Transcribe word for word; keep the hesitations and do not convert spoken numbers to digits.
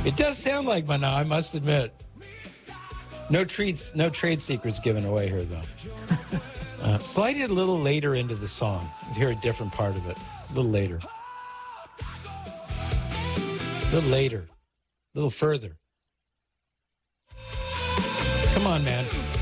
It does sound like Mana, I must admit. No treats, no trade secrets given away here, though. Uh, slide it a little later into the song to hear a different part of it. A little later. A little later. A little further. Come on, man.